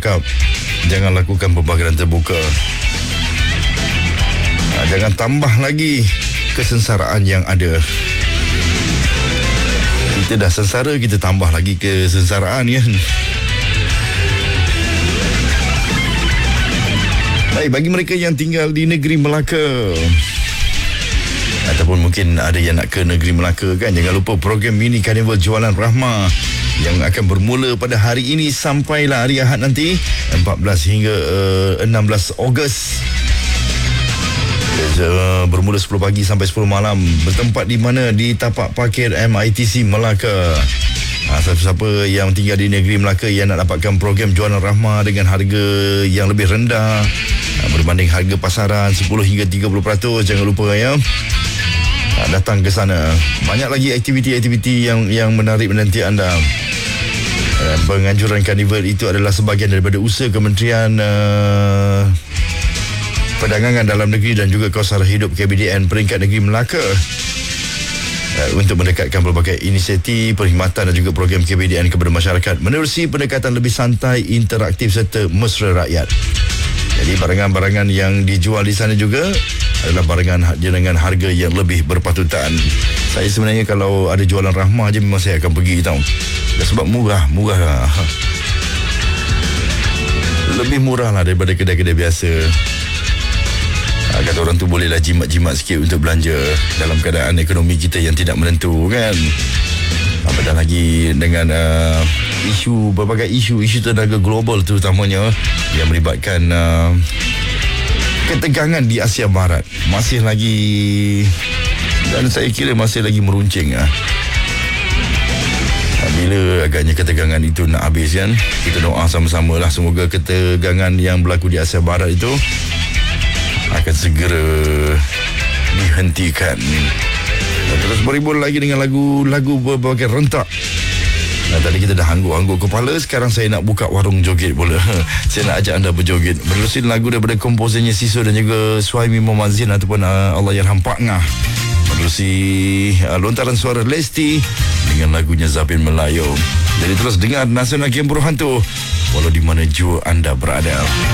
cakap, jangan lakukan pembakaran terbuka. Jangan tambah lagi kesengsaraan yang ada. Kita dah sengsara, kita tambah lagi kesengsaraan kan. Baik, bagi mereka yang tinggal di negeri Melaka ataupun mungkin ada yang nak ke negeri Melaka kan, jangan lupa program mini Karnival Jualan Rahmah yang akan bermula pada hari ini sampailah hari Ahad nanti 14 hingga 16 Ogos. Bermula 10 pagi sampai 10 malam. Bertempat di mana? Di tapak parkir MITC Melaka. Siapa-siapa yang tinggal di negeri Melaka yang nak dapatkan program Jualan Rahmah dengan harga yang lebih rendah berbanding harga pasaran 10 hingga 30%, jangan lupa ya, datang ke sana. Banyak lagi aktiviti-aktiviti yang menarik menanti anda. Penganjuran karnival itu adalah sebahagian daripada usaha Kementerian Perdagangan Dalam Negeri dan juga Kawasan Hidup KBDN peringkat negeri Melaka untuk mendekatkan pelbagai inisiatif, perkhidmatan dan juga program KBDN kepada masyarakat menerusi pendekatan lebih santai, interaktif serta mesra rakyat. Jadi barangan-barangan yang dijual di sana juga adalah barangan dengan harga yang lebih berpatutan. Saya sebenarnya kalau ada jualan rahmah je memang saya akan pergi tau. Sebab murah lah. Lebih murah lah daripada kedai-kedai biasa. Kata orang tu bolehlah jimat-jimat sikit untuk belanja dalam keadaan ekonomi kita yang tidak menentu kan. Apatah lagi dengan berbagai isu tenaga global terutamanya yang melibatkan ketegangan di Asia Barat masih lagi, dan saya kira masih lagi meruncing. Bila agaknya ketegangan itu nak habis kan, kita doa sama-sama lah semoga ketegangan yang berlaku di Asia Barat itu akan segera dihentikan. Terus berhibur lagi dengan lagu berbagai rentak. Tadi kita dah angguk-angguk kepala, sekarang saya nak buka warung joget pula. Saya nak ajak anda berjoget menerusi lagu daripada komposernya Siso dan juga Suhaimi Momazin ataupun Allahyarham Pak Ngah, menerusi lontaran suara Lesti dengan lagunya Zapin Melayu. Jadi terus dengar Nasional Game Puru Hantu walau di mana jua anda berada.